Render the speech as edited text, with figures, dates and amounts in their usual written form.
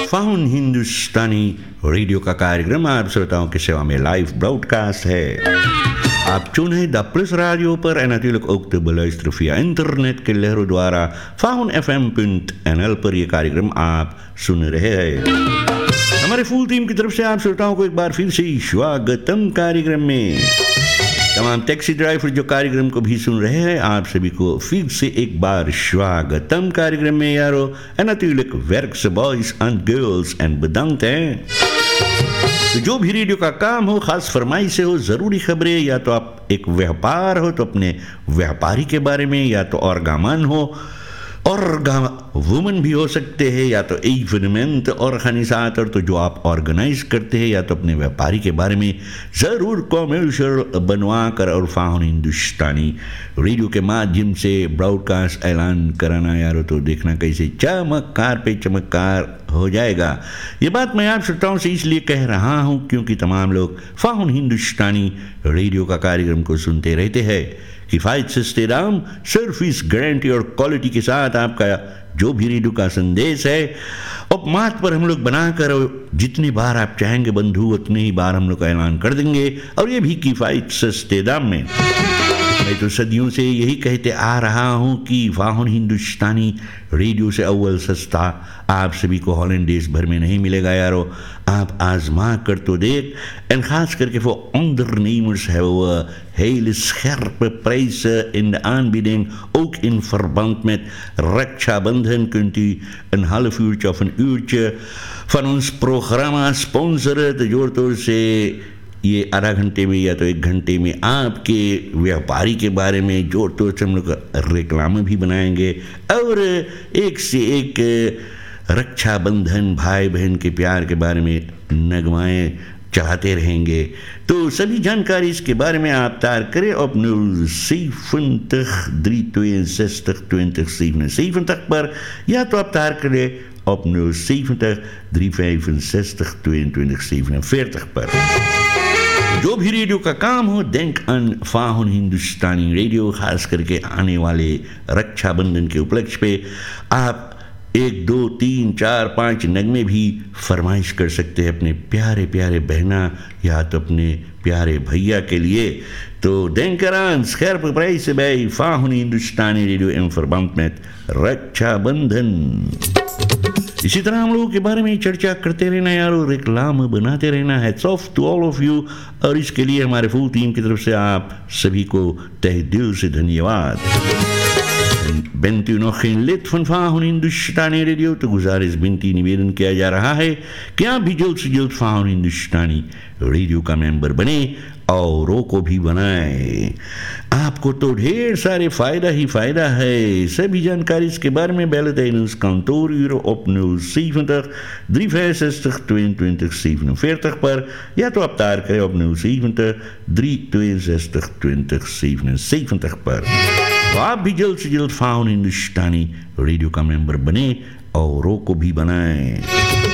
Faun हिंदुस्तानी radio का कार्यक्रम आप श्रोताओं की सेवा में लाइव ब्रॉडकास्ट है. आप चुने द प्लस radio पर en natuurlijk ook te beluisteren via internet के लहरों द्वारा faunfm.nl पर ये कार्यक्रम आप सुन रहे हैं. हमारे फुल टीम की तरफ से आप श्रोताओं को एक बार फिर से स्वागतम कार्यक्रम में. तमाम टैक्सी ड्राइवर जो कार्यक्रम को भी सुन रहे हैं, आप सभी को फिर से एक बार स्वागतम कार्यक्रम में यारो. En natuurlijk werkse boys and girls en bedankt हैं. तो जो भी रेडियो का काम हो, खास फरमाइश से हो, ज़रूरी खबरें, या तो आप एक व्यापार हो तो अपने व्यापारी के बारे में, या तो ऑर्गामन हो, वुमन भी हो सकते हैं, या तो इवेंट ऑर्गेनाइजेटर तो जो आप ऑर्गेनाइज करते हैं, या तो अपने व्यापारी के बारे में ज़रूर कॉमर्शियल बनवा कर और फाउन हिंदुस्तानी रेडियो के माध्यम से ब्रॉडकास्ट ऐलान कराना यारो, तो देखना कैसे चमत्कार पे चमत्कार हो जाएगा. ये बात मैं आप श्रोताओं से इसलिए कह रहा हूँ क्योंकि तमाम लोग फाउन हिंदुस्तानी रेडियो का कार्यक्रम को सुनते रहते हैं. किफ़ायत सस्ते दाम, सर्विस गारंटी और क्वालिटी के साथ आपका जो भी रेडियो का संदेश है अब मात पर हम लोग बनाकर जितनी बार आप चाहेंगे बंधु उतनी ही बार हम लोग का ऐलान कर देंगे, और ये भी किफ़ायत सस्ते दाम में. मैं तो सदियों से यही कहते आ रहा हूँ कि फाउन हिंदुस्तानी रेडियो से अव्वल सस्ता आप सभी को हॉलैंड देश भर में नहीं मिलेगा यारो. आप आजमा कर तो देख. En खास करके voor ondernemers hebben we hele scherpe prijzen in de aanbieding. Ook in verband met Raksha Bandhan kunt u een half uurtje of een uurtje van ons programma sponsoren. De जोर से ये आधा घंटे में या तो एक घंटे में आपके व्यापारी के बारे में जोर तोड़ से हम लोग रेक्लाम भी बनाएंगे, और एक से एक रक्षाबंधन भाई बहन के प्यार के बारे में नगमाएं चाहते रहेंगे. तो सभी जानकारी इसके बारे में आप तार करें op 070 362 2077 पर, या तो आप तार करें op 070 365 2247 पर. जो भी रेडियो का काम हो, denk aan फाउन हिंदुस्तानी रेडियो. खास करके आने वाले रक्षाबंधन के उपलक्ष्य पे आप 1, 2, 3, 4, 5 नगमे भी फरमाइश कर सकते हैं अपने प्यारे प्यारे बहना या तो अपने प्यारे भैया के लिए. तो denk eraan, scherpe prijzen bij faun Hindustani radio in verband met Rakshabandhan. इसी तरह हम लोगों के बारे में चर्चा करते रहना यारो, रेक्लाम बनाते रहना. Hats off to all of you, और इसके लिए हमारे फुल टीम की तरफ से आप सभी को तहे दिल से धन्यवाद. Bent u nog geen lid van faun हिंदुस्तानी रेडियो, तो गुजारिश बिनती निवेदन किया जा रहा है कि आप भी जल्द से जल्द फाउन हिंदुस्तानी रेडियो का मेंबर बने, औरों को भी बनाए. आपको तो ढेर सारे फ़ायदा ही फ़ायदा है. सभी जानकारी इसके बारे में bellen tijdens kantooruren op 070 365 22 47 पर, या तो आप तार करें op 070 362 20 77 पर. तो आप भी जल्द से जल्द फाउन हिंदुस्तानी रेडियो का मेंबर बने, औरों को भी बनाएं.